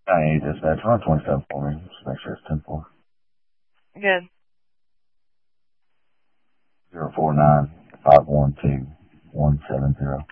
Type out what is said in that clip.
I need dispatch. Run 27 for me. Just make sure it's 10-4. Good. 049-512-170.